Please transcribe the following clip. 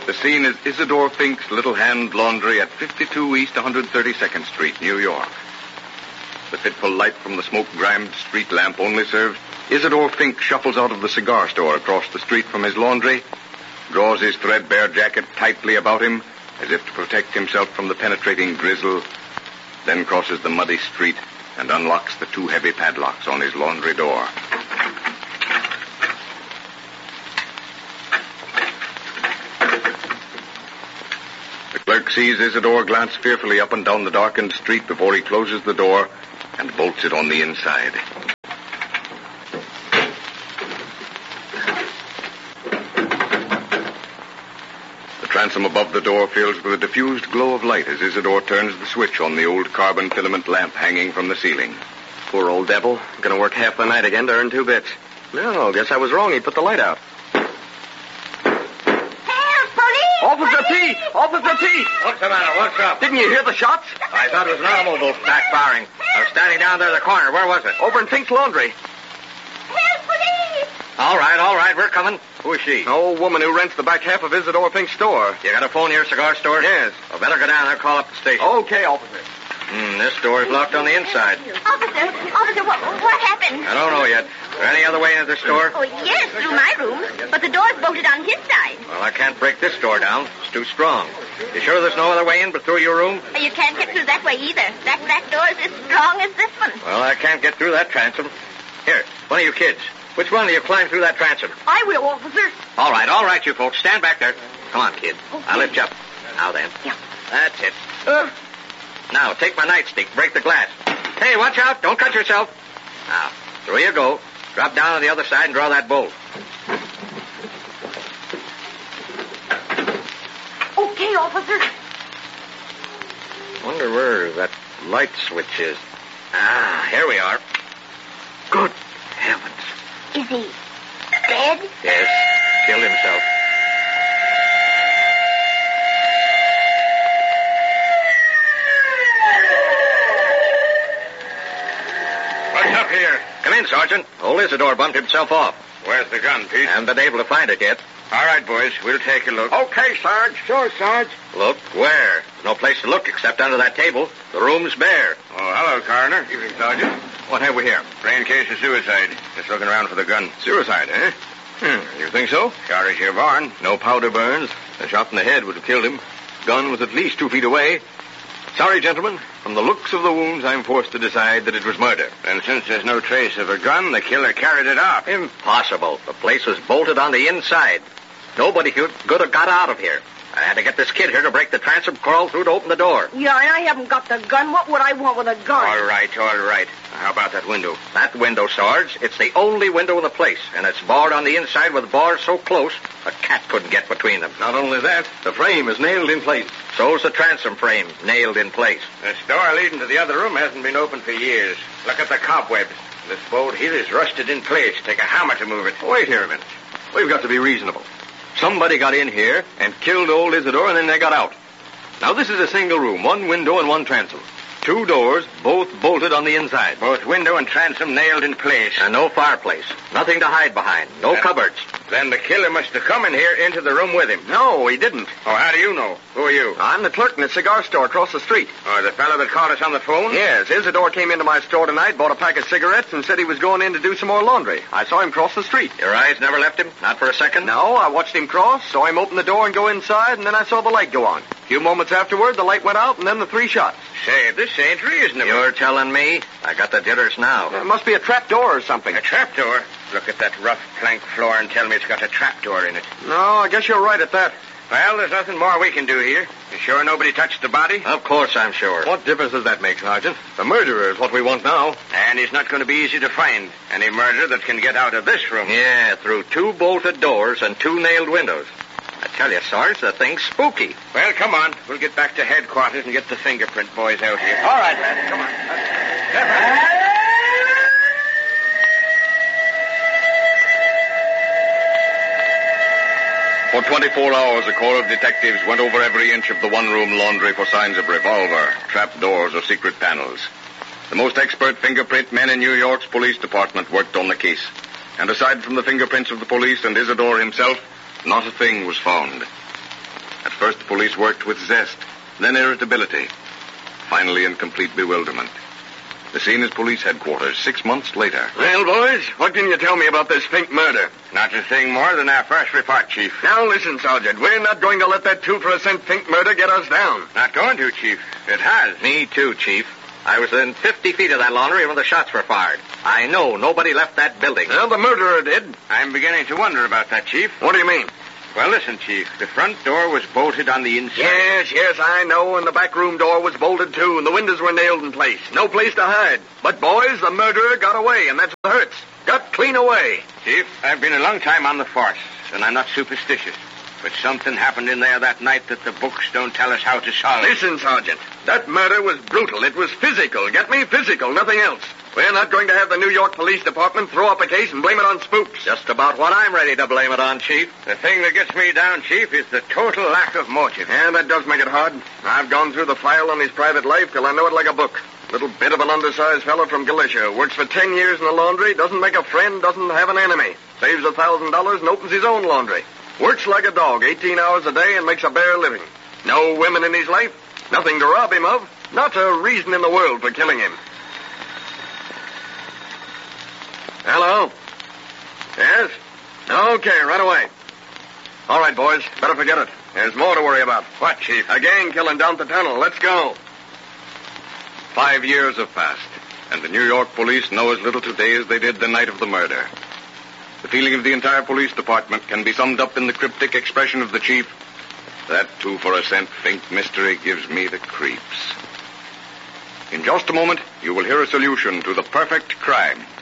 The scene is Isidore Fink's Little Hand Laundry at 52 East 132nd Street, New York. The fitful light from the smoke-grimed street lamp only serves. Isidore Fink shuffles out of the cigar store across the street from his laundry, draws his threadbare jacket tightly about him as if to protect himself from the penetrating drizzle, then crosses the muddy street and unlocks the two heavy padlocks on his laundry door. The clerk sees Isidore glance fearfully up and down the darkened street before he closes the door and bolts it on the inside. The transom above the door fills with a diffused glow of light as Isidore turns the switch on the old carbon filament lamp hanging from the ceiling. Poor old devil. Gonna work half the night again to earn 2 bits. No, guess I was wrong. He put the light out. Officer P! Officer P! What's the matter? What's up? Didn't you hear the shots? I thought it was an automobile backfiring. I was standing down there in the corner. Where was it? Over in Fink's laundry. Help, police! All right. We're coming. Who is she? An old woman who rents the back half of Isidore Fink's store. You got a phone to your cigar store? Yes. Well, better go down there and call up the station. Okay, officer. This door is locked on the inside. Officer, what happened? I don't know yet. Is there any other way into the store? Oh, yes, through my room. But the door's bolted on his side. Well, I can't break this door down. It's too strong. You sure there's no other way in but through your room? You can't get through that way either. That back door is as strong as this one. Well, I can't get through that transom. Here, one of you kids. Which one of you climbed through that transom? I will, officer. All right, you folks. Stand back there. Come on, kid. Okay. I'll lift you up. Now then. Yeah. That's it. Now, take my nightstick. Break the glass. Hey, watch out. Don't cut yourself. Now, through you go. Drop down on the other side and draw that bolt. Okay, officer. Wonder where that light switch is. Here we are. Good heavens. Is he dead? Yes, killed himself. What's up here? Come in, Sergeant. Old Isidore bumped himself off. Where's the gun, Pete? Haven't been able to find it yet. All right, boys. We'll take a look. Okay, Sarge. Sure, Sarge. Look where? There's no place to look except under that table. The room's bare. Oh, hello, Coroner. Evening, Sergeant. What have we here? Plain case of suicide. Just looking around for the gun. Suicide, eh? You think so? Sure as you're born. No powder burns. A shot in the head would have killed him. Gun was at least 2 feet away. Sorry, gentlemen. From the looks of the wounds, I'm forced to decide that it was murder. And since there's no trace of a gun, the killer carried it off. Impossible. The place was bolted on the inside. Nobody could have got out of here. I had to get this kid here to break the transom, crawl through to open the door. Yeah, and I haven't got the gun. What would I want with a gun? All right. How about that window? That window, Sarge, it's the only window in the place, and it's barred on the inside with bars so close a cat couldn't get between them. Not only that, the frame is nailed in place. So's the transom frame, nailed in place. This door leading to the other room hasn't been open for years. Look at the cobwebs. This bolt here is rusted in place. Take a hammer to move it. Wait here a minute. We've got to be reasonable. Somebody got in here and killed old Isidore, and then they got out. Now, this is a single room, 1 window and 1 transom. 2 doors, both bolted on the inside. Both window and transom nailed in place. And no fireplace. Nothing to hide behind. No cupboards. Then the killer must have come in here into the room with him. No, he didn't. Oh, how do you know? Who are you? I'm the clerk in the cigar store across the street. Oh, the fellow that called us on the phone? Yes, Isidore came into my store tonight, bought a pack of cigarettes, and said he was going in to do some more laundry. I saw him cross the street. Your eyes never left him? Not for a second? No, I watched him cross, saw him open the door and go inside, and then I saw the light go on. A few moments afterward, the light went out, and then the 3 shots. Say, this ain't reasonable. You're telling me? I got the jitters now. It must be a trap door or something. A trapdoor? Look at that rough plank floor and tell me it's got a trapdoor in it. No, I guess you're right at that. Well, there's nothing more we can do here. You sure nobody touched the body? Of course I'm sure. What difference does that make, Sergeant? The murderer is what we want now. And he's not going to be easy to find. Any murderer that can get out of this room. Yeah, through 2 bolted doors and 2 nailed windows. I tell you, Sarge, the thing's spooky. Well, come on. We'll get back to headquarters and get the fingerprint boys out here. All right, man. Come on. For 24 hours, a corps of detectives went over every inch of the one-room laundry for signs of revolver, trap doors, or secret panels. The most expert fingerprint men in New York's police department worked on the case. And aside from the fingerprints of the police and Isidore himself, not a thing was found. first the police worked with zest, then irritability, finally in complete bewilderment. The scene is police headquarters 6 months later. Well, boys, what can you tell me about this Fink murder? Not a thing more than our first report, Chief. Now listen, Sergeant. We're not going to let that 2 for a cent Fink murder get us down. Not going to, Chief. It has. Me too, Chief. I was within 50 feet of that laundry when the shots were fired. I know nobody left that building. Well, the murderer did. I'm beginning to wonder about that, Chief. What do you mean? Well, listen, Chief. The front door was bolted on the inside. Yes, I know, and the back room door was bolted, too, and the windows were nailed in place. No place to hide. But, boys, the murderer got away, and that's what hurts. Got clean away. Chief, I've been a long time on the force, and I'm not superstitious. But something happened in there that night that the books don't tell us how to solve. Listen, Sergeant. That murder was brutal. It was physical. Get me? Physical, nothing else. We're not going to have the New York Police Department throw up a case and blame it on spooks. Just about what I'm ready to blame it on, Chief. The thing that gets me down, Chief, is the total lack of motive. Yeah, that does make it hard. I've gone through the file on his private life till I know it like a book. Little bit of an undersized fellow from Galicia. Works for 10 years in the laundry, doesn't make a friend, doesn't have an enemy. Saves $1,000 and opens his own laundry. Works like a dog, 18 hours a day, and makes a bare living. No women in his life. Nothing to rob him of. Not a reason in the world for killing him. Hello? Yes? Okay, right away. All right, boys. Better forget it. There's more to worry about. What, Chief? A gang killing down the tunnel. Let's go. 5 years have passed, and the New York police know as little today as they did the night of the murder. The feeling of the entire police department can be summed up in the cryptic expression of the chief. That 2 for a cent Fink mystery gives me the creeps. In just a moment, you will hear a solution to the perfect crime.